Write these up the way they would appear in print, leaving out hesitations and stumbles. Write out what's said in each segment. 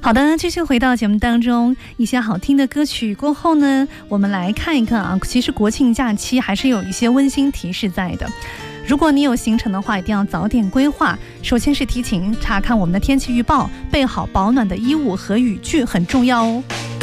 好的，继续回到节目当中，一些好听的歌曲过后呢，我们来看一看啊，其实国庆假期还是有一些温馨提示在的。如果你有行程的话，一定要早点规划。首先是提醒查看我们的天气预报，备好保暖的衣物和雨具很重要哦。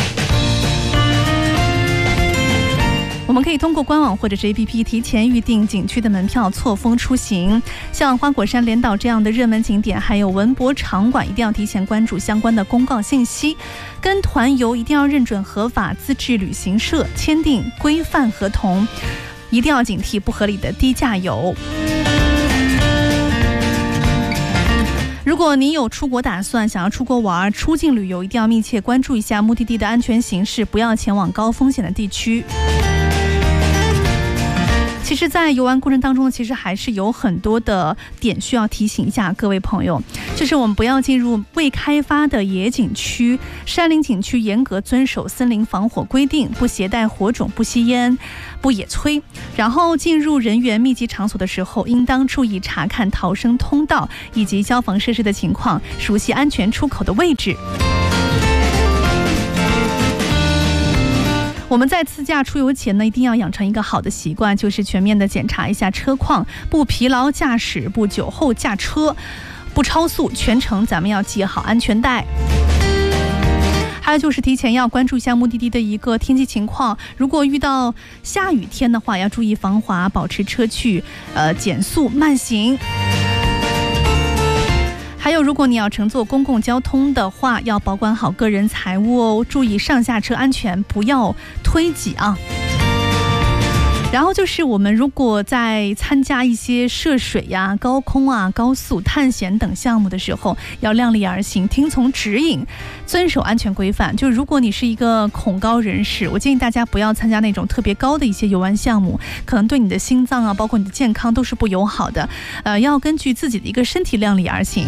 我们可以通过官网或者是 APP 提前预订景区的门票，错峰出行。像花果山连岛这样的热门景点，还有文博场馆，一定要提前关注相关的公告信息。跟团游一定要认准合法自治旅行社，签订规范合同，一定要警惕不合理的低价游。如果你有出国打算，想要出国玩、出境旅游，一定要密切关注一下目的地的安全形势，不要前往高风险的地区。其实在游玩过程当中，其实还是有很多的点需要提醒一下各位朋友，就是我们不要进入未开发的野景区、山林景区，严格遵守森林防火规定，不携带火种，不吸烟，不野炊。然后进入人员密集场所的时候，应当注意查看逃生通道以及消防设施的情况，熟悉安全出口的位置。我们在自驾出游前呢，一定要养成一个好的习惯，就是全面的检查一下车况，不疲劳驾驶，不酒后驾车，不超速，全程咱们要系好安全带。还有就是提前要关注一下目的地的一个天气情况，如果遇到下雨天的话，要注意防滑，保持车距，减速慢行。还有，如果你要乘坐公共交通的话，要保管好个人财物哦，注意上下车安全，不要推挤啊。然后就是我们如果在参加一些涉水呀、高空啊、高速探险等项目的时候，要量力而行，听从指引，遵守安全规范。就如果你是一个恐高人士，我建议大家不要参加那种特别高的一些游玩项目，可能对你的心脏啊，包括你的健康都是不友好的。要根据自己的一个身体量力而行。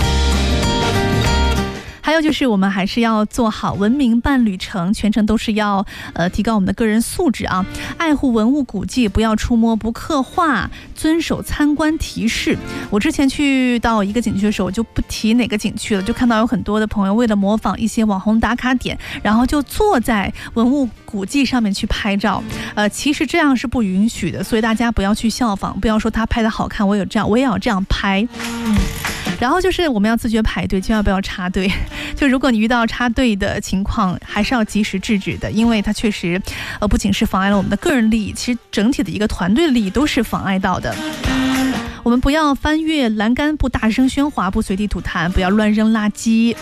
还有就是我们还是要做好文明伴旅程，全程都是要提高我们的个人素质啊，爱护文物古迹，不要触摸不刻画，遵守参观提示。我之前去到一个景区的时候，我就不提哪个景区了，就看到有很多的朋友为了模仿一些网红打卡点，然后就坐在文物古迹上面去拍照，其实这样是不允许的，所以大家不要去效仿，不要说他拍的好看，我也要这样拍。然后就是我们要自觉排队，千万不要插队。就如果你遇到插队的情况，还是要及时制止的，因为它确实不仅是妨碍了我们的个人利益，其实整体的一个团队的利益都是妨碍到的。我们不要翻越栏杆，不大声喧哗，不随地吐痰，不要乱扔垃圾。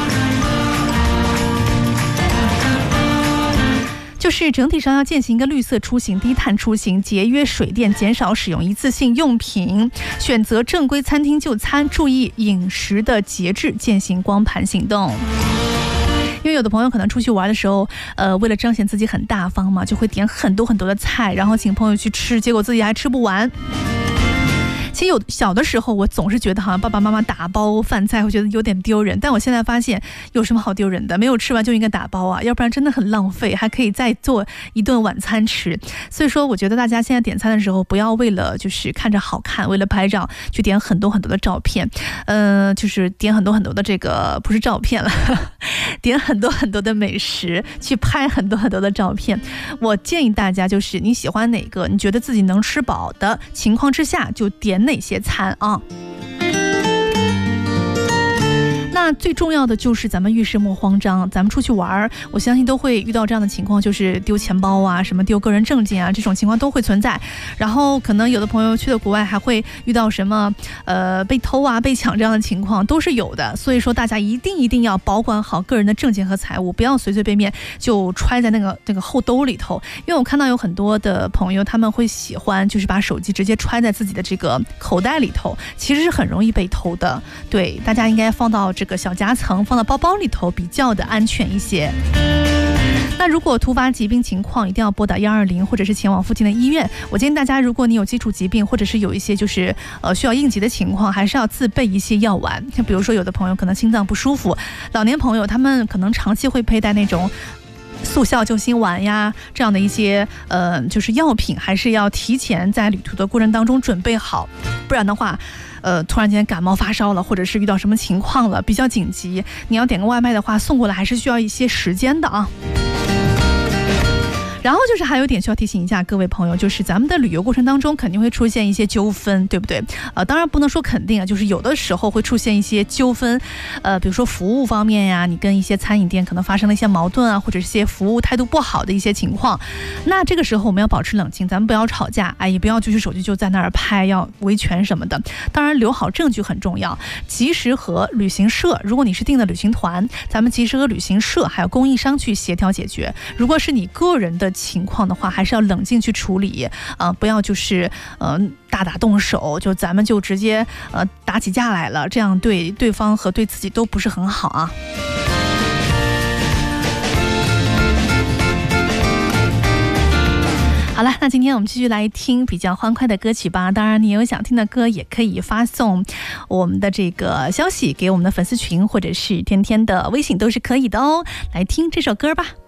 就是整体上要践行一个绿色出行、低碳出行，节约水电，减少使用一次性用品，选择正规餐厅就餐，注意饮食的节制，践行光盘行动。因为有的朋友可能出去玩的时候，为了彰显自己很大方嘛，就会点很多很多的菜，然后请朋友去吃，结果自己还吃不完。其实小的时候，我总是觉得好像爸爸妈妈打包饭菜会觉得有点丢人，但我现在发现有什么好丢人的？没有吃完就应该打包啊，要不然真的很浪费，还可以再做一顿晚餐吃。所以说，我觉得大家现在点餐的时候，不要为了就是看着好看，为了拍照去点很多很多的照片，就是点很多很多的这个不是照片了，点很多很多的美食，去拍很多很多的照片。我建议大家就是你喜欢哪个，你觉得自己能吃饱的情况之下，就点哪些餐啊。那最重要的就是咱们遇事莫慌张，咱们出去玩，我相信都会遇到这样的情况，就是丢钱包啊，什么丢个人证件啊，这种情况都会存在。然后可能有的朋友去了国外还会遇到什么被偷啊、被抢这样的情况都是有的。所以说大家一定要保管好个人的证件和财物，不要随随便便就揣在那个后兜里头。因为我看到有很多的朋友他们会喜欢就是把手机直接揣在自己的这个口袋里头，其实是很容易被偷的。对，大家应该放到这个小夹层，放到包包里头，比较的安全一些。那如果突发疾病情况，一定要拨打120，或者是前往附近的医院。我建议大家，如果你有基础疾病，或者是有一些就是需要应急的情况，还是要自备一些药丸。像比如说有的朋友可能心脏不舒服，老年朋友他们可能长期会佩戴那种速效救心丸呀，这样的一些就是药品，还是要提前在旅途的过程当中准备好，不然的话突然间感冒发烧了，或者是遇到什么情况了，比较紧急，你要点个外卖的话，送过来还是需要一些时间的啊。然后就是还有一点需要提醒一下各位朋友，就是咱们的旅游过程当中肯定会出现一些纠纷，对不对？当然不能说肯定啊，就是有的时候会出现一些纠纷，比如说服务方面呀，你跟一些餐饮店可能发生了一些矛盾啊，或者是一些服务态度不好的一些情况。那这个时候我们要保持冷静，咱们不要吵架，也不要举起手机就在那儿拍，要维权什么的。当然留好证据很重要，及时和旅行社，如果你是订的旅行团，咱们及时和旅行社还有供应商去协调解决。如果是你个人的情况的话，还是要冷静去处理，不要就是大打动手，就咱们就直接打起架来了，这样对对方和对自己都不是很好啊。好了，那今天我们继续来听比较欢快的歌曲吧。当然，你有想听的歌，也可以发送我们的这个消息给我们的粉丝群，或者是天天的微信都是可以的哦。来听这首歌吧。